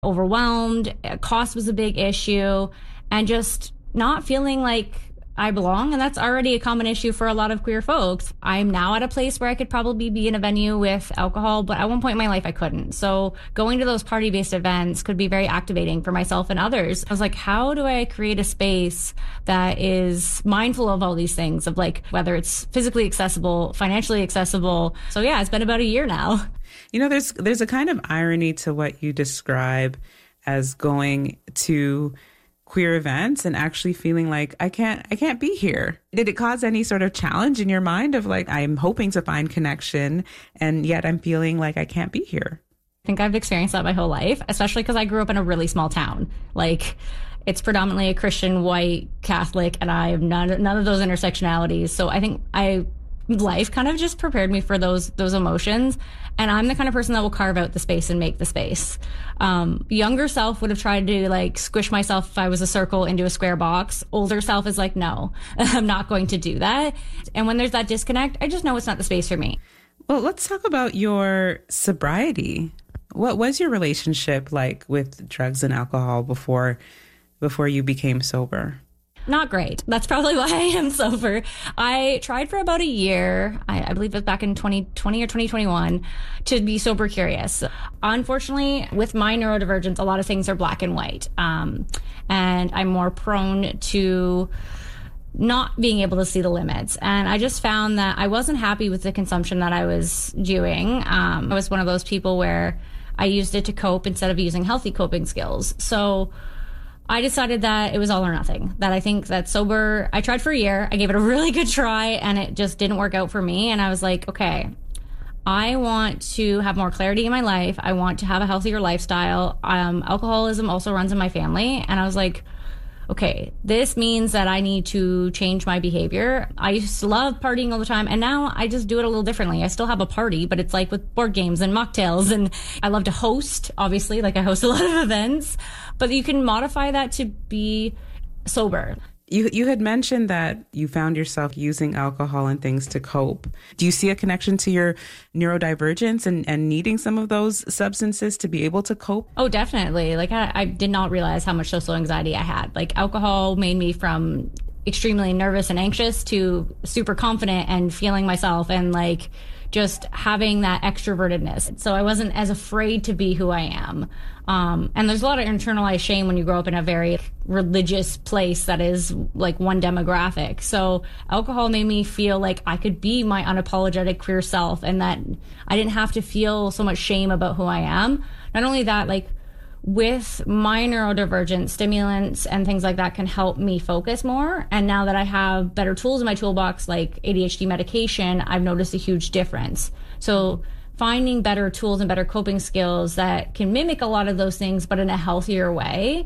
overwhelmed. Cost was a big issue, and just not feeling like I belong. And that's already a common issue for a lot of queer folks. I'm now at a place where I could probably be in a venue with alcohol, but at one point in my life, I couldn't. So going to those party-based events could be very activating for myself and others. I was like, how do I create a space that is mindful of all these things, of like whether it's physically accessible, financially accessible? So yeah, it's been about a year now. You know, there's a kind of irony to what you describe as going to queer events and actually feeling like I can't be here. Did it cause any sort of challenge in your mind of like, I'm hoping to find connection and yet I'm feeling like I can't be here? I think I've experienced that my whole life, especially because I grew up in a really small town. Like, it's predominantly a Christian, white, Catholic, and I have none of those intersectionalities. So I think life kind of just prepared me for those emotions. And I'm the kind of person that will carve out the space and make the space. Younger self would have tried to like squish myself if I was a circle into a square box. Older self is like, no, I'm not going to do that. And when there's that disconnect, I just know it's not the space for me. Well, let's talk about your sobriety. What was your relationship like with drugs and alcohol before you became sober? Not great. That's probably why I am sober. I tried for about a year, I believe it was back in 2020 or 2021, to be sober curious. Unfortunately, with my neurodivergence, a lot of things are black and white. And I'm more prone to not being able to see the limits. And I just found that I wasn't happy with the consumption that I was doing. I was one of those people where I used it to cope instead of using healthy coping skills. So I decided that it was all or nothing, that I think that sober, I tried for a year, I gave it a really good try, and it just didn't work out for me. And I was like, okay, I want to have more clarity in my life. I want to have a healthier lifestyle. Alcoholism also runs in my family. And I was like, okay, this means that I need to change my behavior. I used to love partying all the time, and now I just do it a little differently. I still have a party, but it's like with board games and mocktails, and I love to host, obviously, like I host a lot of events, but you can modify that to be sober. You had mentioned that you found yourself using alcohol and things to cope. Do you see a connection to your neurodivergence and needing some of those substances to be able to cope? Oh, definitely. Like I did not realize how much social anxiety I had. Like alcohol made me from extremely nervous and anxious to super confident and feeling myself and like just having that extrovertedness. So I wasn't as afraid to be who I am. And there's a lot of internalized shame when you grow up in a very religious place that is like one demographic. So alcohol made me feel like I could be my unapologetic queer self and that I didn't have to feel so much shame about who I am. Not only that, like with my neurodivergent, stimulants and things like that can help me focus more. And now that I have better tools in my toolbox, like ADHD medication, I've noticed a huge difference. So finding better tools and better coping skills that can mimic a lot of those things, but in a healthier way,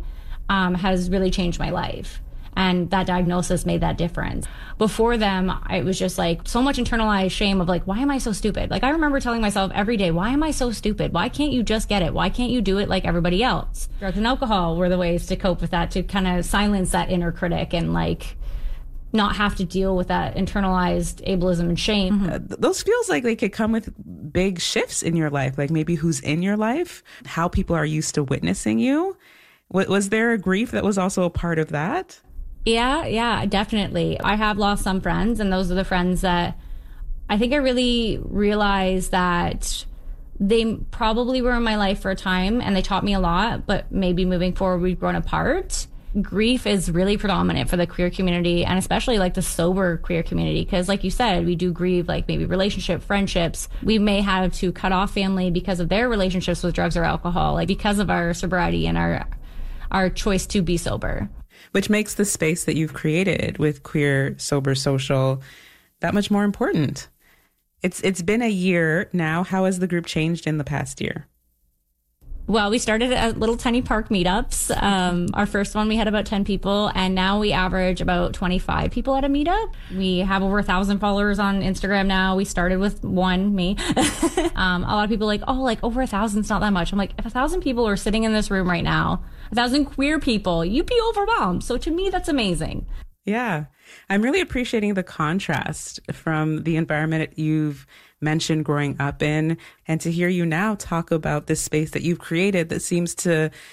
has really changed my life. And that diagnosis made that difference. Before them, it was just like so much internalized shame of like, why am I so stupid? Like I remember telling myself every day, why am I so stupid? Why can't you just get it? Why can't you do it like everybody else? Drugs and alcohol were the ways to cope with that, to kind of silence that inner critic and like not have to deal with that internalized ableism and shame. Those feels like they could come with big shifts in your life, like maybe who's in your life, how people are used to witnessing you. Was there a grief that was also a part of that? Yeah, definitely. I have lost some friends, and those are the friends that I think I really realized that they probably were in my life for a time and they taught me a lot, but maybe moving forward, we've grown apart. Grief is really predominant for the queer community and especially like the sober queer community. Because like you said, we do grieve like maybe relationship, friendships. We may have to cut off family because of their relationships with drugs or alcohol, like because of our sobriety and our choice to be sober. Which makes the space that you've created with Queer Sober Social that much more important. It's been a year now. How has the group changed in the past year? Well, we started at little tiny park meetups. Our first one, we had about 10 people, and now we average about 25 people at a meetup. We have over 1,000 followers on Instagram now. We started with me. A lot of people are like, oh, like over 1,000 is not that much. I'm like, if 1,000 people are sitting in this room right now, 1,000 queer people, you'd be overwhelmed. So to me, that's amazing. Yeah. I'm really appreciating the contrast from the environment you've mentioned growing up in, and to hear you now talk about this space that you've created that seems to